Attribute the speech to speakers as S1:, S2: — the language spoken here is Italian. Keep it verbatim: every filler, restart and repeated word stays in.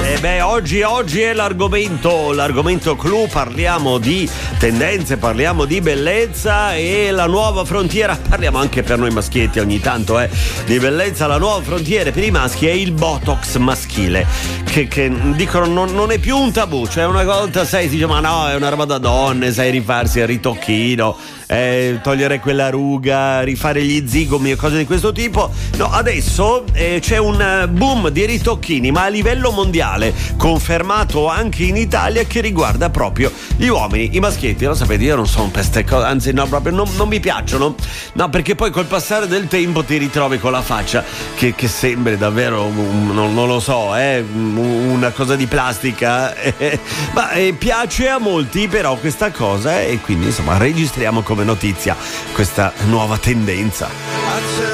S1: E beh, oggi, oggi è l'argomento, l'argomento clou, parliamo di tendenze, parliamo di bellezza e la nuova frontiera, parliamo anche per noi maschietti ogni tanto, eh, di bellezza. La nuova frontiera per i maschi è il Botox maschile, che, che dicono non, non è più un tabù, cioè una volta sai, si dice ma no, è una roba da donne, sai, rifarsi il ritocchino, eh, togliere quella ruga, rifare gli zigomi e cose di questo tipo. No, adesso eh, c'è un boom di ritocchini, ma a livello mondiale, confermato anche in Italia, che riguarda proprio gli uomini, i maschietti. Lo sapete, io non sono per queste cose, anzi no, proprio non, non mi piacciono, no, perché poi col passare del tempo ti ritrovi con la faccia che, che sembri davvero un, non, non lo so, eh, una cosa di plastica, eh, ma eh, piace a molti però questa cosa, eh, e quindi insomma registriamo come notizia questa nuova tendenza.